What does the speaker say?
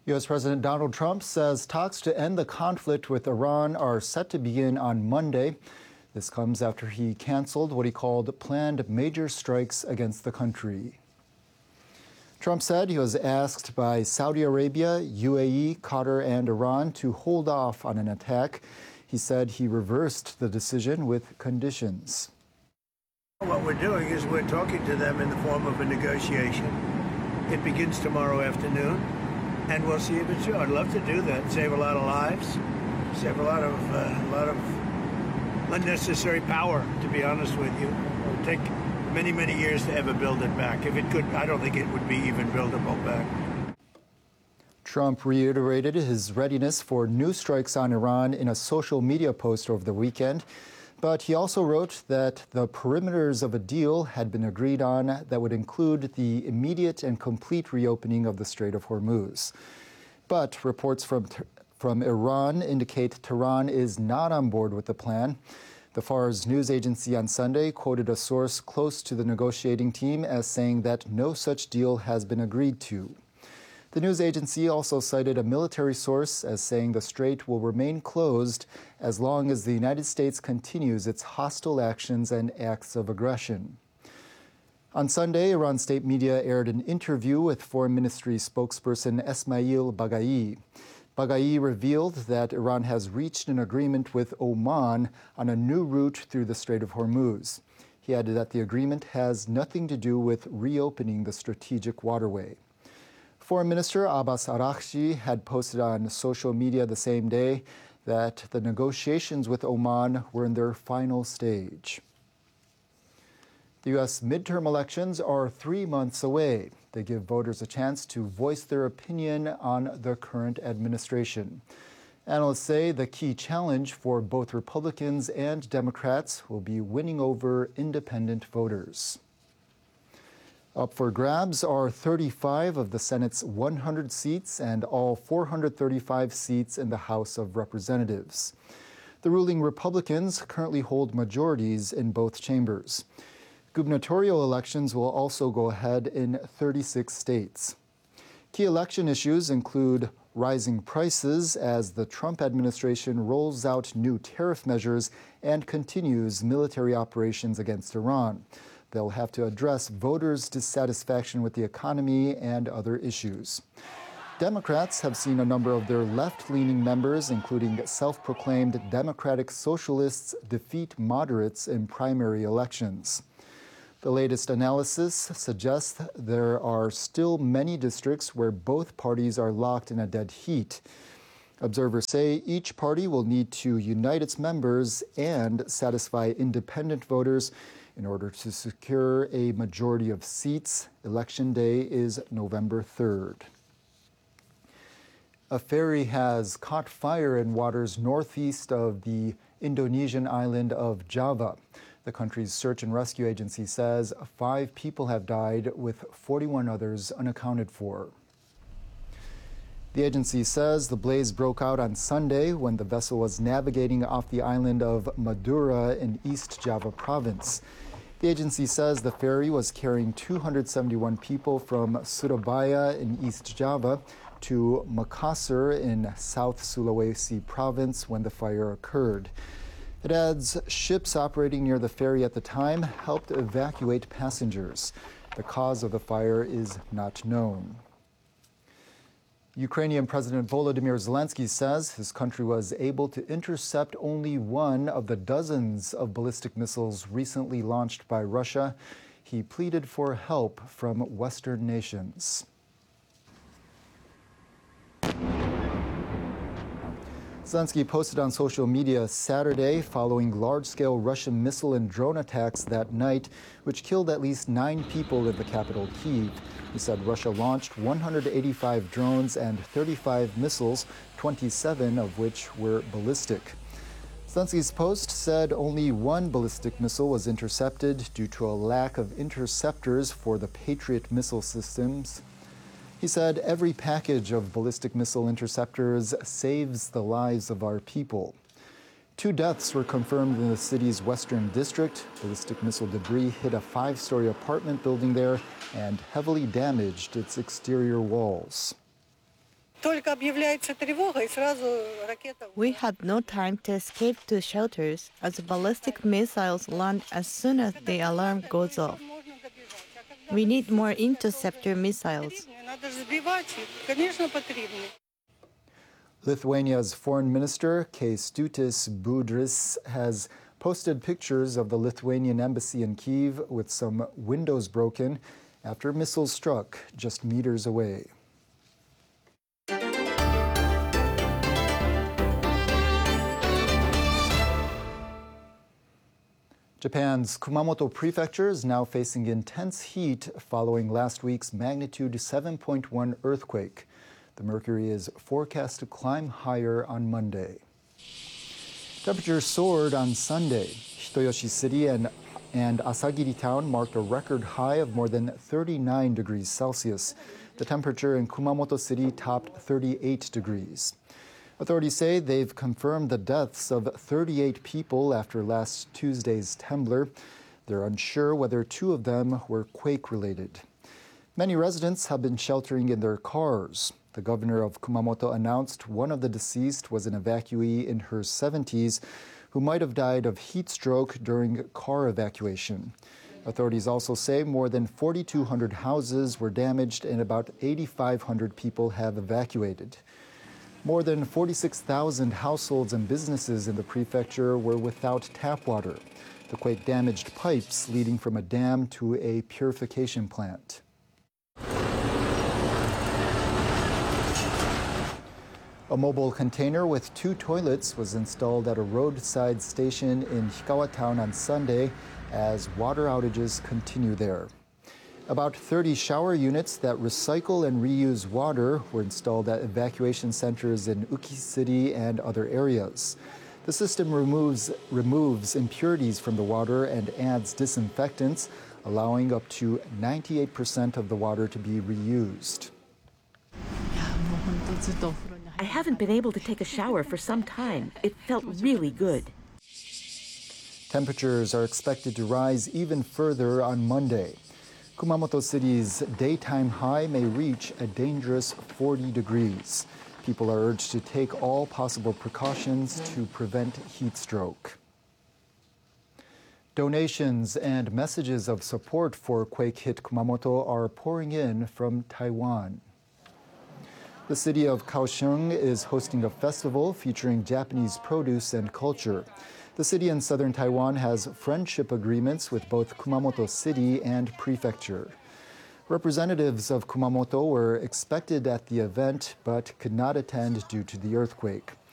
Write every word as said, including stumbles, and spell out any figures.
U S. President Donald Trump says talks to end the conflict with Iran are set to begin on Monday. This comes after he canceled what he called planned major strikes against the country. Trump said he was asked by Saudi Arabia, U A E, Qatar, and Iran to hold off on an attack. He said he reversed the decision with conditions. What we're doing is we're talking to them in the form of a negotiation. It begins tomorrow afternoon, and we'll see if it's true. I'd love to do that, save a lot of lives, save a lot of uh, a lot of unnecessary power, to be honest with you. It would take many, many years to ever build it back. If it could, I don't think it would be even buildable back. Trump reiterated his readiness for new strikes on Iran in a social media post over the weekend. But he also wrote that the perimeters of a deal had been agreed on that would include the immediate and complete reopening of the Strait of Hormuz. But reports from, from Iran indicate Tehran is not on board with the plan. The Fars news agency on Sunday quoted a source close to the negotiating team as saying that no such deal has been agreed to. The news agency also cited a military source as saying the strait will remain closed as long as the United States continues its hostile actions and acts of aggression. On Sunday, Iran state media aired an interview with Foreign Ministry spokesperson Esmail Baghai. Baghai revealed that Iran has reached an agreement with Oman on a new route through the Strait of Hormuz. He added that the agreement has nothing to do with reopening the strategic waterway. Foreign Minister Abbas Araghchi had posted on social media the same day that the negotiations with Oman were in their final stage. The U S midterm elections are three months away. They give voters a chance to voice their opinion on the current administration. Analysts say the key challenge for both Republicans and Democrats will be winning over independent voters. Up for grabs are thirty-five of the Senate's one hundred seats and all four hundred thirty-five seats in the House of Representatives. The ruling Republicans currently hold majorities in both chambers. Gubernatorial elections will also go ahead in thirty-six states. Key election issues include rising prices as the Trump administration rolls out new tariff measures and continues military operations against Iran. They'll have to address voters' dissatisfaction with the economy and other issues. Democrats have seen a number of their left-leaning members, including self-proclaimed Democratic Socialists, defeat moderates in primary elections. The latest analysis suggests there are still many districts where both parties are locked in a dead heat. Observers say each party will need to unite its members and satisfy independent voters in order to secure a majority of seats. Election day is November third. A ferry has caught fire in waters northeast of the Indonesian island of Java. The country's search and rescue agency says five people have died, with forty-one others unaccounted for. The agency says the blaze broke out on Sunday when the vessel was navigating off the island of Madura in East Java province. The agency says the ferry was carrying two hundred seventy-one people from Surabaya in East Java to Makassar in South Sulawesi province when the fire occurred. It adds ships operating near the ferry at the time helped evacuate passengers. The cause of the fire is not known. Ukrainian President Volodymyr Zelensky says his country was able to intercept only one of the dozens of ballistic missiles recently launched by Russia. He pleaded for help from Western nations. Zelensky posted on social media Saturday following large-scale Russian missile and drone attacks that night, which killed at least nine people in the capital, Kyiv. He said Russia launched one hundred eighty-five drones and thirty-five missiles, twenty-seven of which were ballistic. Zelensky's post said only one ballistic missile was intercepted due to a lack of interceptors for the Patriot missile systems. He said every package of ballistic missile interceptors saves the lives of our people. Two deaths were confirmed in the city's western district. Ballistic missile debris hit a five-story apartment building there and heavily damaged its exterior walls. We had no time to escape to shelters as ballistic missiles land as soon as the alarm goes off. We need more interceptor missiles. Lithuania's foreign minister, Kęstutis Budrys, has posted pictures of the Lithuanian embassy in Kyiv with some windows broken after missiles struck just meters away. Japan's Kumamoto Prefecture is now facing intense heat following last week's magnitude seven point one earthquake. The mercury is forecast to climb higher on Monday. Temperatures soared on Sunday. Hitoyoshi City and, and Asagiri Town marked a record high of more than thirty-nine degrees Celsius. The temperature in Kumamoto City topped thirty-eight degrees. Authorities say they've confirmed the deaths of thirty-eight people after last Tuesday's tremor. They're unsure whether two of them were quake-related. Many residents have been sheltering in their cars. The governor of Kumamoto announced one of the deceased was an evacuee in her seventies who might have died of heat stroke during car evacuation. Authorities also say more than forty-two hundred houses were damaged and about eighty-five hundred people have evacuated. More than forty-six thousand households and businesses in the prefecture were without tap water. The quake damaged pipes leading from a dam to a purification plant. A mobile container with two toilets was installed at a roadside station in Hikawa Town on Sunday as water outages continue there. About thirty shower units that recycle and reuse water were installed at evacuation centers in Uki City and other areas. The system removes, removes impurities from the water and adds disinfectants, allowing up to ninety-eight percent of the water to be reused. I haven't been able to take a shower for some time. It felt really good. Temperatures are expected to rise even further on Monday. Kumamoto City's daytime high may reach a dangerous forty degrees. People are urged to take all possible precautions to prevent heat stroke. Donations and messages of support for quake-hit Kumamoto are pouring in from Taiwan. The city of Kaohsiung is hosting a festival featuring Japanese produce and culture. The city in southern Taiwan has friendship agreements with both Kumamoto City and Prefecture. Representatives of Kumamoto were expected at the event but could not attend due to the earthquake.